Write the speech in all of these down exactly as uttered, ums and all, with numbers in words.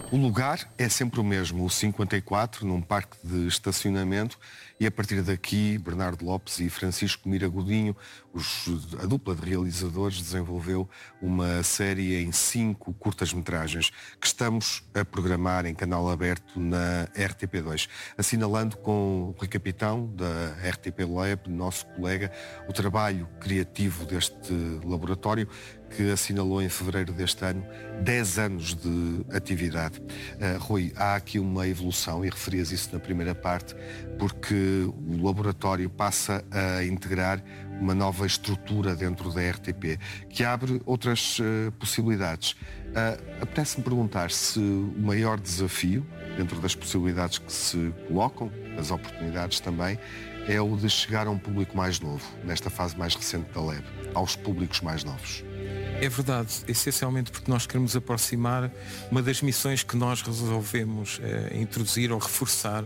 O lugar é sempre o mesmo, o cinquenta e quatro, num parque de estacionamento, e a partir daqui, Bernardo Lopes e Francisco Mira Godinho, os, a dupla de realizadores, desenvolveu uma série em cinco curtas-metragens que estamos a programar em canal aberto na R T P dois, assinalando com o Rui Capitão, da R T P Lab, nosso colega, o trabalho criativo deste laboratório, que assinalou em fevereiro deste ano dez anos de atividade. Uh, Rui, há aqui uma evolução, e referias isso na primeira parte, porque o laboratório passa a integrar uma nova estrutura dentro da R T P, que abre outras uh, possibilidades. Uh, Apetece-me perguntar se o maior desafio, dentro das possibilidades que se colocam, das oportunidades também, é o de chegar a um público mais novo, nesta fase mais recente da Lab, aos públicos mais novos. É verdade, essencialmente porque nós queremos aproximar. Uma das missões que nós resolvemos eh, introduzir ou reforçar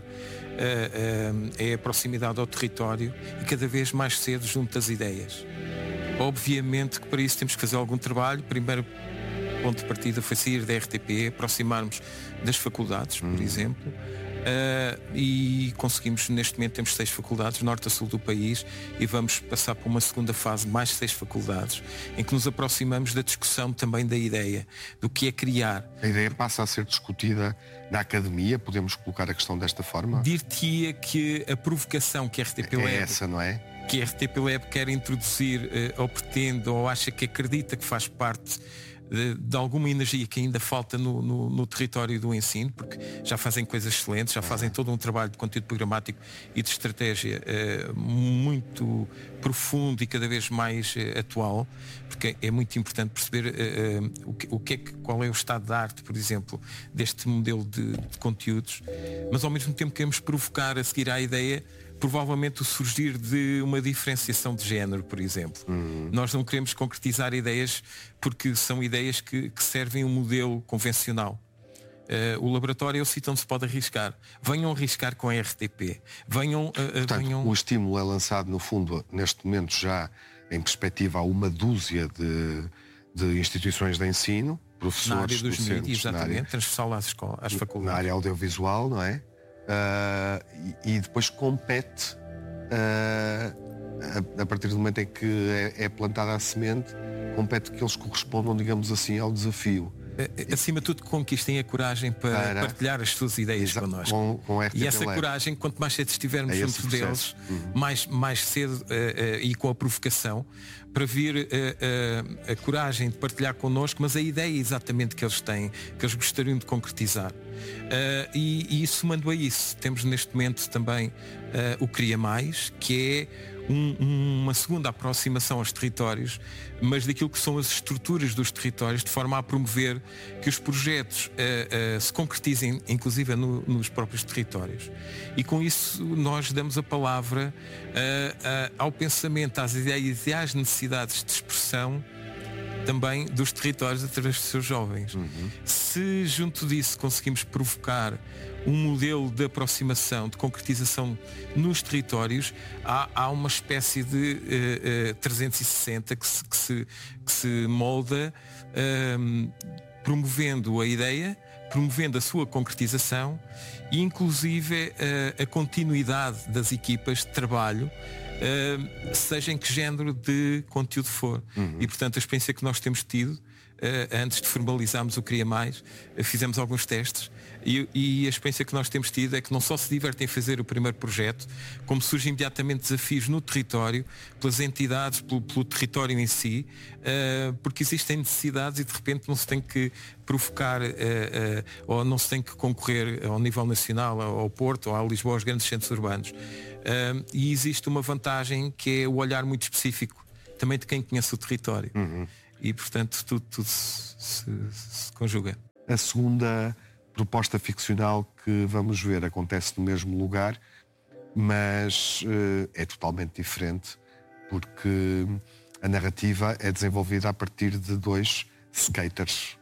eh, eh, é a proximidade ao território e cada vez mais cedo junto das ideias. Obviamente que para isso temos que fazer algum trabalho. Primeiro ponto de partida foi sair da R T P, aproximarmos das faculdades, por hum. exemplo. Uh, e conseguimos, neste momento temos seis faculdades, norte a sul do país, e vamos passar para uma segunda fase, mais seis faculdades, em que nos aproximamos da discussão também da ideia, do que é criar. A ideia passa a ser discutida na academia, podemos colocar a questão desta forma? Dir-te-ia que a provocação que a R T P Lab, é essa, não é? Que a R T P Lab quer introduzir, uh, ou pretende, ou acha que acredita que faz parte De, de alguma energia que ainda falta no, no, no território do ensino, porque já fazem coisas excelentes, já fazem todo um trabalho de conteúdo programático e de estratégia eh, muito profundo e cada vez mais eh, atual, porque é muito importante perceber eh, eh, o, que, o que é que, qual é o estado da arte, por exemplo, deste modelo de, de conteúdos, mas ao mesmo tempo queremos provocar a seguir à ideia provavelmente o surgir de uma diferenciação de género, por exemplo. Uhum. Nós não queremos concretizar ideias porque são ideias que, que servem um modelo convencional. Uh, o laboratório é o sítio onde se pode arriscar. Venham arriscar com a R T P. Venham, uh, Portanto, venham... o estímulo é lançado, no fundo, neste momento já em perspectiva a uma dúzia de, de instituições de ensino, professores, na área dos docentes, mídias, exatamente, área, transversal às, escolas, às faculdades. Na área audiovisual, não é? Uh, e, e depois compete uh, a, a partir do momento em que é, é plantada a semente, compete que eles correspondam, digamos assim, ao desafio. Acima de tudo, conquistem a coragem para, para partilhar as suas ideias Exa- connosco. Com, com e essa coragem, quanto mais cedo estivermos é junto deles, uhum. mais, mais cedo uh, uh, e com a provocação, para vir uh, uh, a coragem de partilhar connosco, mas a ideia exatamente que eles têm, que eles gostariam de concretizar. Uh, e, e isso somando a isso, temos neste momento também uh, o Cria Mais, que é Um, uma segunda aproximação aos territórios, mas daquilo que são as estruturas dos territórios, de forma a promover que os projetos uh, uh, se concretizem, inclusive no, nos próprios territórios. E com isso nós damos a palavra uh, uh, ao pensamento, às ideias e às necessidades de expressão também dos territórios através dos seus jovens. Uhum. Se junto disso conseguimos provocar um modelo de aproximação, de concretização nos territórios, há, há uma espécie de uh, uh, trezentos e sessenta que se, que se, que se molda, um, promovendo a ideia, promovendo a sua concretização e inclusive uh, a continuidade das equipas de trabalho, Uh, seja em que género de conteúdo for. Uhum. E portanto a experiência que nós temos tido, uh, antes de formalizarmos o Cria Mais, uh, fizemos alguns testes e, e a experiência que nós temos tido é que não só se divertem em fazer o primeiro projeto, como surgem imediatamente desafios no território, pelas entidades, pelo, pelo território em si, uh, porque existem necessidades e de repente não se tem que provocar uh, uh, ou não se tem que concorrer ao nível nacional, ao Porto ou a Lisboa, aos grandes centros urbanos. Uh, e existe uma vantagem que é o olhar muito específico também de quem conhece o território. Uhum. E portanto tudo, tudo se, se, se conjuga. A segunda proposta ficcional que vamos ver acontece no mesmo lugar, mas uh, é totalmente diferente, porque a narrativa é desenvolvida a partir de dois skaters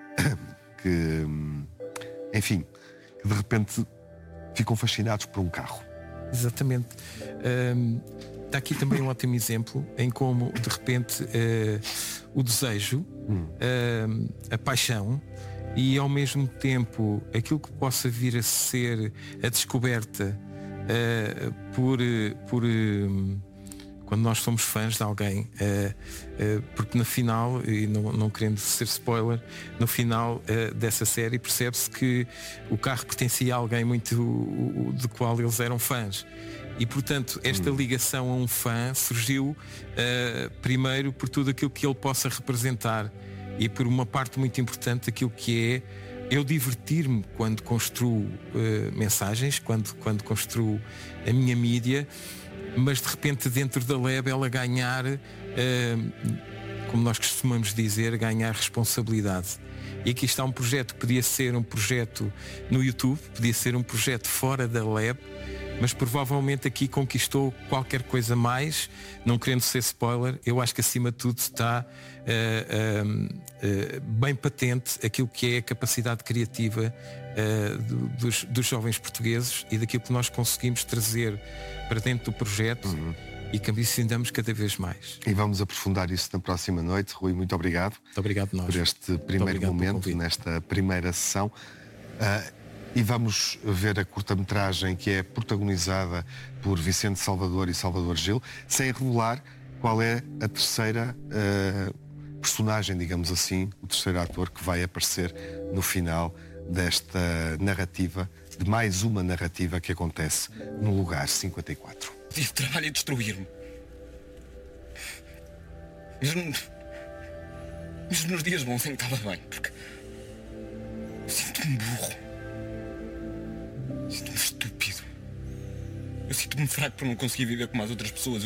que, enfim, que de repente ficam fascinados por um carro. Exatamente. Um, está aqui também um ótimo exemplo em como de repente uh, o desejo, hum. uh, a paixão e ao mesmo tempo aquilo que possa vir a ser a descoberta uh, por, por uh, quando nós somos fãs de alguém, uh, uh, porque no final, e não, não querendo ser spoiler, no final uh, dessa série percebe-se que o carro pertencia a alguém muito uh, uh, de qual eles eram fãs. E portanto esta ligação a um fã surgiu uh, primeiro por tudo aquilo que ele possa representar e por uma parte muito importante daquilo que é eu divertir-me quando construo uh, mensagens, quando, quando construo a minha mídia, mas de repente dentro da Lab ela ganhar, uh, como nós costumamos dizer, ganhar responsabilidade. E aqui está um projeto que podia ser um projeto no YouTube, podia ser um projeto fora da Lab, mas provavelmente aqui conquistou qualquer coisa mais, não querendo ser spoiler. Eu acho que acima de tudo está uh, uh, uh, bem patente aquilo que é a capacidade criativa uh, do, dos, dos jovens portugueses e daquilo que nós conseguimos trazer para dentro do projeto. Uhum. E que ambicionamos cada vez mais. E vamos aprofundar isso na próxima noite. Rui, muito obrigado. Muito obrigado nós. Por este primeiro momento, nesta primeira sessão. Uh, E vamos ver a curta-metragem que é protagonizada por Vicente Salvador e Salvador Gil, sem revelar qual é a terceira uh, personagem, digamos assim, o terceiro ator que vai aparecer no final desta narrativa, de mais uma narrativa que acontece no lugar cinquenta e quatro. Tive trabalho em destruir-me. Mesmo, mesmo nos dias bons em que estava bem, porque sinto-me burro. Sinto-me estúpido. Eu sinto-me fraco por não conseguir viver como as outras pessoas. Eu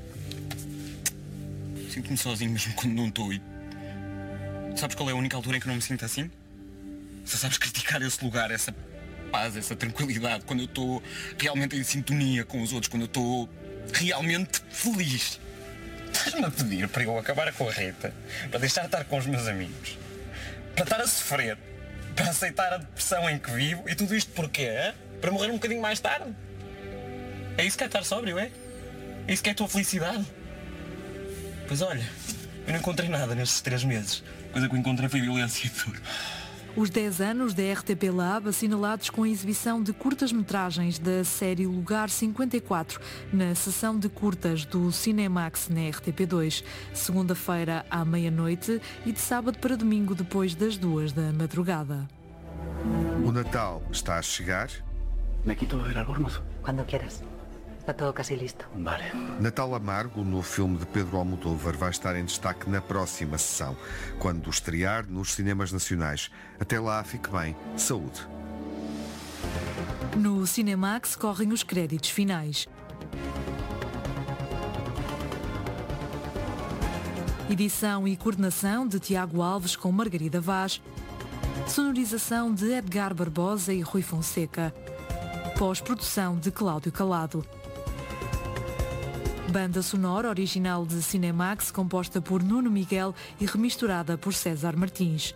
sinto-me sozinho mesmo quando não estou. E sabes qual é a única altura em que não me sinto assim? Só sabes criticar esse lugar, essa paz, essa tranquilidade, quando eu estou realmente em sintonia com os outros, quando eu estou realmente feliz. Estás-me a pedir para eu acabar com a Rita, para deixar de estar com os meus amigos, para estar a sofrer, para aceitar a depressão em que vivo, e tudo isto porquê? É? Para morrer um bocadinho mais tarde? É isso que é estar sóbrio, é? É isso que é a tua felicidade? Pois olha, eu não encontrei nada nestes três meses. A coisa que eu encontrei foi violência e dor. Os dez anos da R T P Lab assinalados com a exibição de curtas-metragens da série Lugar cinquenta e quatro na sessão de curtas do Cinemax na R T P dois, segunda-feira à meia-noite e de sábado para domingo depois das duas da madrugada. O Natal está a chegar. ¿Me quito el albornoz? Cuando quieras. Está todo casi listo. Vale. Natal Amargo, no filme de Pedro Almodóvar, vai estar em destaque na próxima sessão, quando estrear nos cinemas nacionais. Até lá, fique bem. Saúde. No Cinemax correm os créditos finais. Edição e coordenação de Tiago Alves com Margarida Vaz. Sonorização de Edgar Barbosa e Rui Fonseca. Pós-produção de Cláudio Calado. Banda sonora original de Cinemax, composta por Nuno Miguel e remisturada por César Martins.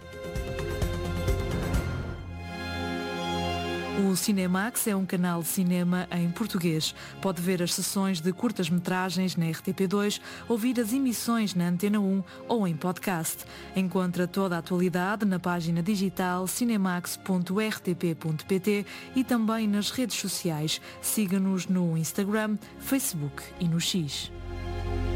O Cinemax é um canal de cinema em português. Pode ver as sessões de curtas-metragens na R T P dois, ouvir as emissões na Antena um ou em podcast. Encontra toda a atualidade na página digital cinemax ponto r t p ponto p t e também nas redes sociais. Siga-nos no Instagram, Facebook e no X.